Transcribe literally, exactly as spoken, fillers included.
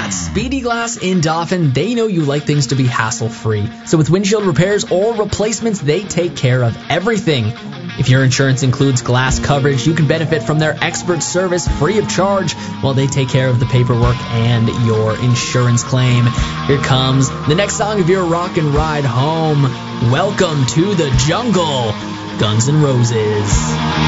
At Speedy Glass in Dauphin, they know you like things to be hassle-free. So with windshield repairs or replacements, they take care of everything. If your insurance includes glass coverage, you can benefit from their expert service free of charge while they take care of the paperwork and your insurance claim. Here comes the next song of your rock and ride home. Welcome to the jungle, Guns N' Roses.